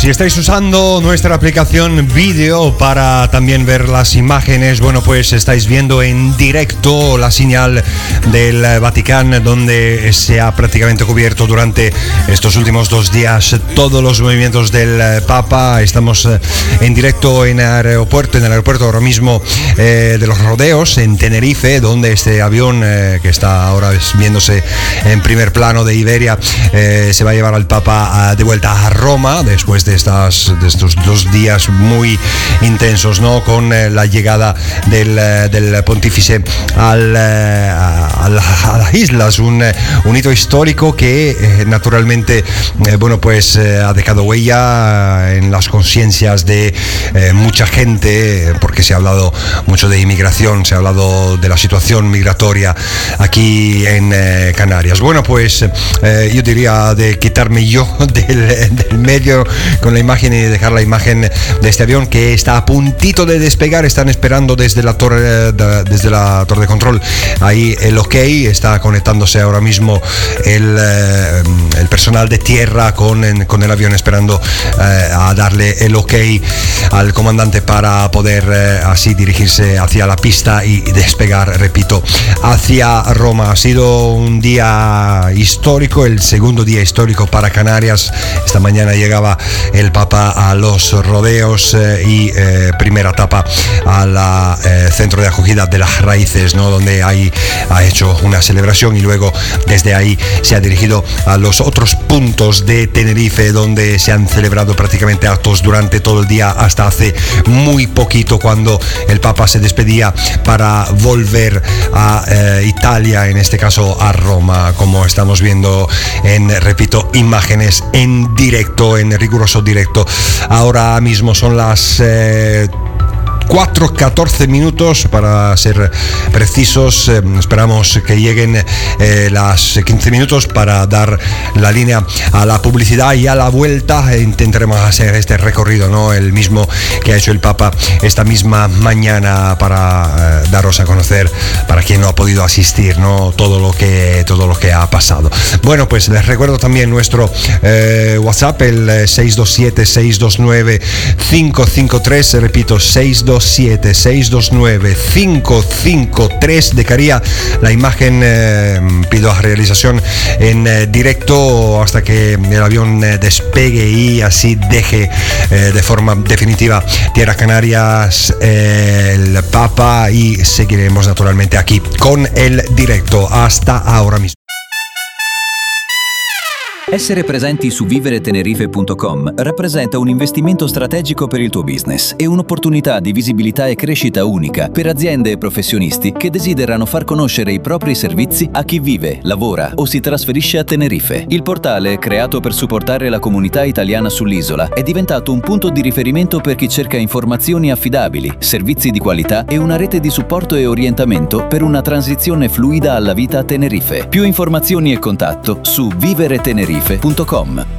Si estáis usando nuestra aplicación vídeo para también ver las imágenes, bueno, pues estáis viendo en directo la señal del Vaticano, donde se ha prácticamente cubierto durante estos últimos 2 días todos los movimientos del Papa. Estamos en directo en el aeropuerto ahora mismo de los Rodeos, en Tenerife, donde este avión que está ahora viéndose en primer plano de Iberia se va a llevar al Papa de vuelta a Roma después de estos 2 días muy intensos, ¿no? Con la llegada del pontífice a las islas, un hito histórico que naturalmente bueno, pues ha dejado huella en las conciencias de mucha gente, porque se ha hablado mucho de inmigración, se ha hablado de la situación migratoria aquí en Canarias. Bueno, pues yo diría de quitarme yo del medio con la imagen y dejar la imagen de este avión que está a puntito de despegar. Están esperando desde la torre de control ahí el OK. Está conectándose ahora mismo el personal de tierra con el avión, esperando a darle el OK al comandante para poder así dirigirse hacia la pista y despegar, repito, hacia Roma. Ha sido un día histórico, el segundo día histórico para Canarias. Esta mañana llegaba el Papa a los Rodeos y primera etapa al centro de acogida de las Raíces, ¿no? Donde ahí ha hecho una celebración y luego desde ahí se ha dirigido a los otros puntos de Tenerife, donde se han celebrado prácticamente actos durante todo el día hasta hace muy poquito, cuando el Papa se despedía para volver a Italia, en este caso a Roma, como estamos viendo en, repito, imágenes en directo, en riguroso directo. Ahora mismo son las 4:14 minutos para ser precisos. Esperamos que lleguen las 15 minutos para dar la línea a la publicidad, y a la vuelta intentaremos hacer este recorrido, ¿no? El mismo que ha hecho el Papa esta misma mañana, para daros a conocer, para quien no ha podido asistir, ¿no? Todo lo que ha pasado. Bueno, pues les recuerdo también nuestro WhatsApp, el 627-629-553, repito, 627-629-553. Dejaría la imagen, pido a realización en directo hasta que el avión despegue y así deje de forma definitiva Tierra Canarias el Papa, y seguiremos naturalmente aquí con el directo hasta ahora mismo. Essere presenti su viveretenerife.com rappresenta un investimento strategico per il tuo business e un'opportunità di visibilità e crescita unica per aziende e professionisti che desiderano far conoscere i propri servizi a chi vive, lavora o si trasferisce a Tenerife. Il portale, creato per supportare la comunità italiana sull'isola, è diventato un punto di riferimento per chi cerca informazioni affidabili, servizi di qualità e una rete di supporto e orientamento per una transizione fluida alla vita a Tenerife. Più informazioni e contatto su viveretenerife.com.